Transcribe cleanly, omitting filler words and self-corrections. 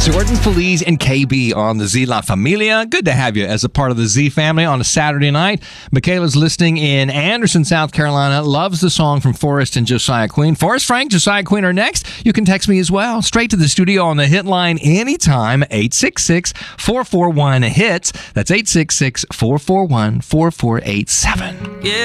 Jordan Feliz and KB on the Z La Familia. Good to have you as a part of the Z family on a Saturday night. Michaela's listening in Anderson, South Carolina. Loves the song from Forrest and Josiah Queen. Forrest, Frank, Josiah Queen are next. You can text me as well. Straight to the studio on the hit line anytime. 866-441-HITS. That's 866-441-4487. Yeah.